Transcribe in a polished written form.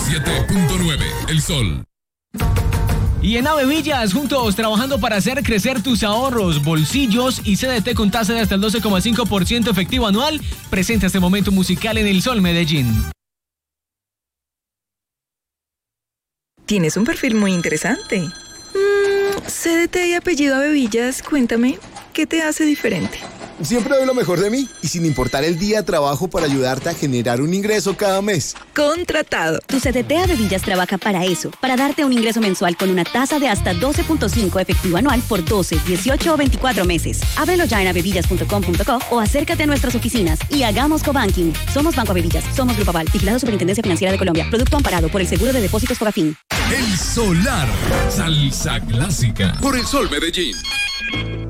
107.9, El Sol. Y en Avevillas, juntos trabajando para hacer crecer tus ahorros, bolsillos y CDT con tasa de hasta el 12,5% efectivo anual, presenta este momento musical en El Sol Medellín. Tienes un perfil muy interesante. CDT y apellido Avevillas, cuéntame, ¿qué te hace diferente? Siempre doy lo mejor de mí y sin importar el día trabajo para ayudarte a generar un ingreso cada mes. Contratado. Tu CDT Avevillas trabaja para eso, para darte un ingreso mensual con una tasa de hasta 12.5 efectivo anual por 12, 18 o 24 meses. Ábrelo ya en avevillas.com.co o acércate a nuestras oficinas y hagamos cobanking. Somos Banco Avevillas, somos Grupo Aval, vigilado Superintendencia Financiera de Colombia, producto amparado por el Seguro de Depósitos Fogafín. El Solar, salsa clásica por El Sol Medellín.